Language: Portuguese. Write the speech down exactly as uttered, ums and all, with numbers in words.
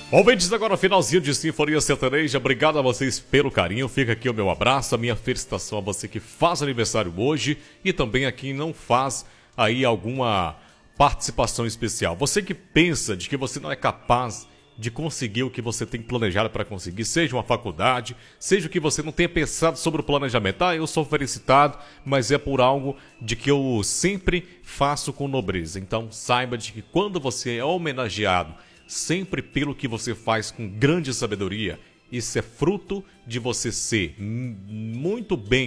Ouvintes, agora finalzinho de Sinfonia Sertaneja. Obrigado a vocês pelo carinho. Fica aqui o meu abraço, a minha felicitação a você que faz aniversário hoje e também a quem não faz aí alguma participação especial. Você que pensa de que você não é capaz de conseguir o que você tem planejado para conseguir, seja uma faculdade, seja o que você não tenha pensado sobre o planejamento. Ah, eu sou felicitado, mas é por algo de que eu sempre faço com nobreza. Então saiba de que quando você é homenageado sempre pelo que você faz com grande sabedoria, isso é fruto de você ser muito bem